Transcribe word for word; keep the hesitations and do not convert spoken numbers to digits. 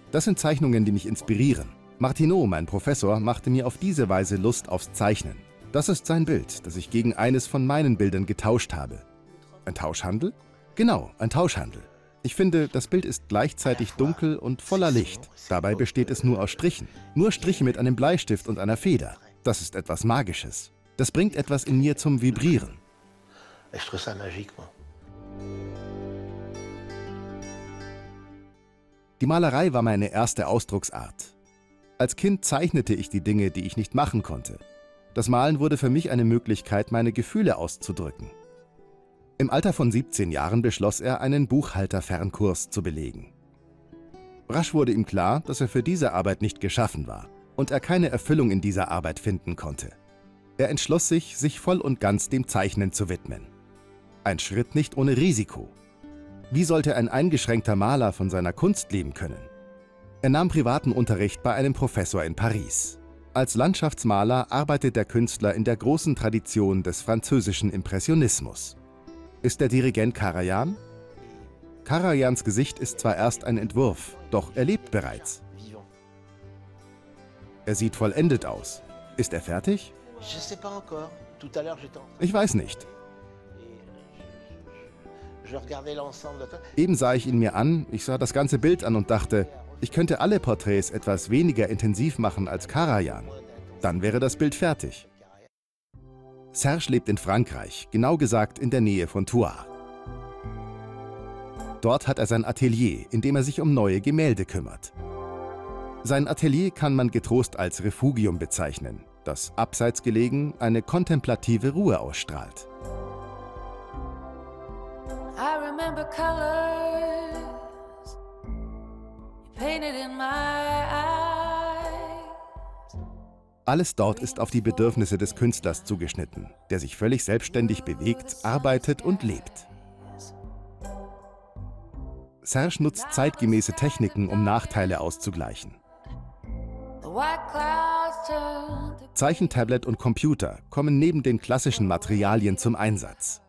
Das sind Zeichnungen, die mich inspirieren. Martineau, mein Professor, machte mir auf diese Weise Lust aufs Zeichnen. Das ist sein Bild, das ich gegen eines von meinen Bildern getauscht habe. Ein Tauschhandel? Genau, ein Tauschhandel. Ich finde, das Bild ist gleichzeitig dunkel und voller Licht. Dabei besteht es nur aus Strichen. Nur Striche mit einem Bleistift und einer Feder. Das ist etwas Magisches. Das bringt etwas in mir zum Vibrieren. Die Malerei war meine erste Ausdrucksart. Als Kind zeichnete ich die Dinge, die ich nicht machen konnte. Das Malen wurde für mich eine Möglichkeit, meine Gefühle auszudrücken. Im Alter von siebzehn Jahren beschloss er, einen Buchhalterfernkurs zu belegen. Rasch wurde ihm klar, dass er für diese Arbeit nicht geschaffen war und er keine Erfüllung in dieser Arbeit finden konnte. Er entschloss sich, sich voll und ganz dem Zeichnen zu widmen. Ein Schritt nicht ohne Risiko. Wie sollte ein eingeschränkter Maler von seiner Kunst leben können? Er nahm privaten Unterricht bei einem Professor in Paris. Als Landschaftsmaler arbeitet der Künstler in der großen Tradition des französischen Impressionismus. Ist der Dirigent Karajan? Karajans Gesicht ist zwar erst ein Entwurf, doch er lebt bereits. Er sieht vollendet aus. Ist er fertig? Ich weiß nicht. Eben sah ich ihn mir an, ich sah das ganze Bild an und dachte, ich könnte alle Porträts etwas weniger intensiv machen als Karajan. Dann wäre das Bild fertig. Serge lebt in Frankreich, genau gesagt in der Nähe von Thouars. Dort hat er sein Atelier, in dem er sich um neue Gemälde kümmert. Sein Atelier kann man getrost als Refugium bezeichnen, das abseits gelegen eine kontemplative Ruhe ausstrahlt. I remember colors you painted in my eyes. Alles dort ist auf die Bedürfnisse des Künstlers zugeschnitten, der sich völlig selbstständig bewegt, arbeitet und lebt. Serge nutzt zeitgemäße Techniken, um Nachteile auszugleichen. Zeichentablet und Computer kommen neben den klassischen Materialien zum Einsatz.